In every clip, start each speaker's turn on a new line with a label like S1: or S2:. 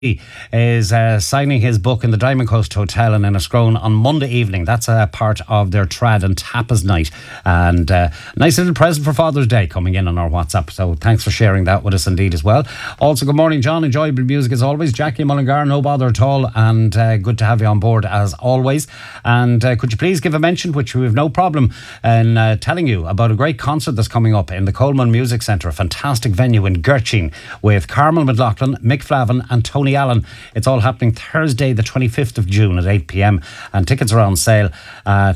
S1: is signing his book in the Diamond Coast Hotel in Enniscrone on Monday evening. That's a part of their trad and tapas night, and nice little present for Father's Day coming in on our WhatsApp, so thanks for sharing that with us indeed as well. Also, good morning John, enjoyable music as always. Jackie Mullingar, no bother at all, and good to have you on board as always. And could you please give a mention, which we have no problem in telling you, about a great concert that's coming up in the Coleman Music Centre, a fantastic venue in Gertching, with Carmel McLaughlin, Mick Flavin and Tony Allen. It's all happening Thursday the 25th of June at 8 p.m, and tickets are on sale at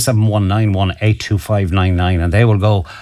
S1: 07191825599, and they will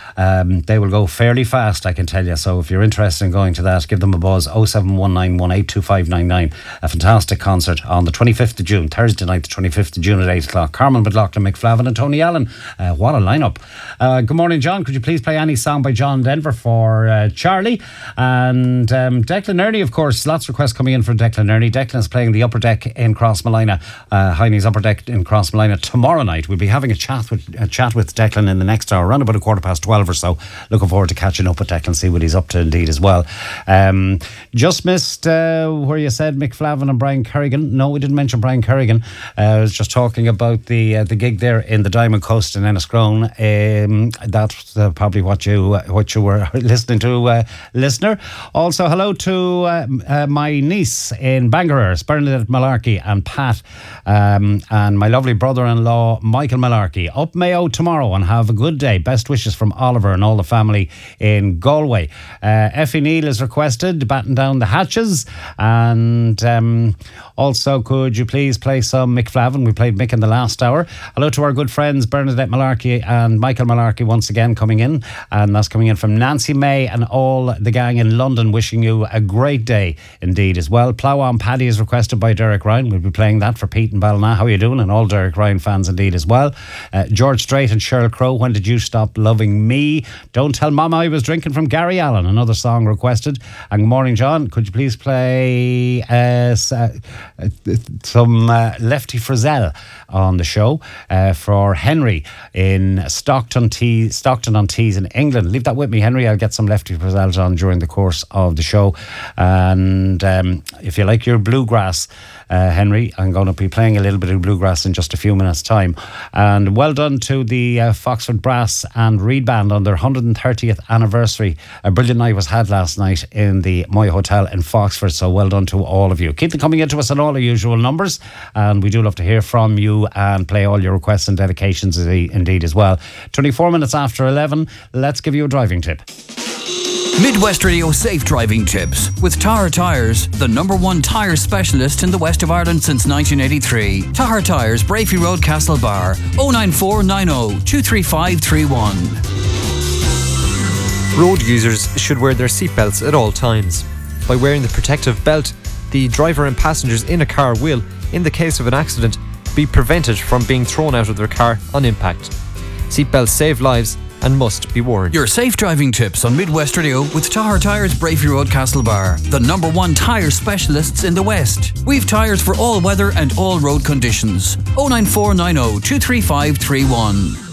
S1: go fairly fast, I can tell you. So if you're interested in going to that, give them a buzz. 07191825599. A fantastic concert on the 25th of June, Thursday night the 25th of June at 8 o'clock. Carmel McLaughlin, Mick Flavin and Tony Allen. What a lineup. Good morning John, could you please play any song by John Denver for Charlie? And Declan Ernie, of course, lots of requests coming in for Declan Ernie. Declan is playing the Upper Deck in Crossmolina, Heine's Upper Deck in Crossmolina tomorrow night. We'll be having a chat with Declan in the next hour, around about 12:15 or so. Looking forward to catching up with Declan, see what he's up to indeed as well. Just missed where you said Mick Flavin and Brian Kerrigan. No, we didn't mention Brian Kerrigan. I was just talking about the gig there in the Diamond Coast in Enniscrone. That's probably what you were listening to, listener. Also, hello to my niece in Bangalore, Bernadette Malarkey and Pat, and my lovely brother-in-law Michael Malarkey. Up Mayo tomorrow, and have a good day. Best wishes from Oliver and all the family in Galway. Effie Neal is requested, Batten Down the Hatches. And also, could you please play some Mick Flavin? We played Mick in the last hour. Hello to our good friends Bernadette Malarkey and Michael Malarkey once again coming in, and that's coming in from Nancy May and all the gang in London, wishing you a great day indeed as well. Plough On Paddy is requested by Derek Ryan. We'll be playing that for Pete and Ballina. How are you doing? And all Derek Ryan fans indeed as well. George Strait and Sheryl Crow, When Did You Stop Loving Me? Don't Tell Mama I Was Drinking from Gary Allen, another song requested. And good morning John, could you please play some Lefty Frizzell on the show for Henry in Stockton-on-Tees in England. Leave that with me, Henry. I'll get some Lefty Frizzells on during the course of the show. And if you like your bluegrass, Henry, I'm going to be playing a little bit of bluegrass in just a few minutes' time. And well done to the Foxford Brass and Reed Band on their 130th anniversary. A brilliant night was had last night in the Moy Hotel in Foxford, so well done to all of you. Keep them coming into us on all the usual numbers, and we do love to hear from you and play all your requests and dedications indeed as well. 24 minutes after 11, let's give you a driving tip.
S2: Midwest Radio Safe Driving Tips with Tahar Tyres, the #1 tyre specialist in the west of Ireland since 1983. Tahar Tyres, Brafey Road, Castlebar, 09490 23531.
S3: Road users should wear their seatbelts at all times. By wearing the protective belt, the driver and passengers in a car will, in the case of an accident, be prevented from being thrown out of their car on impact. Seatbelts save lives and must be worn.
S2: Your safe driving tips on Midwest Radio with Tahar Tyres, Brafey Road, Castlebar, the #1 tyre specialists in the West. We've tyres for all weather and all road conditions. 09490 23531.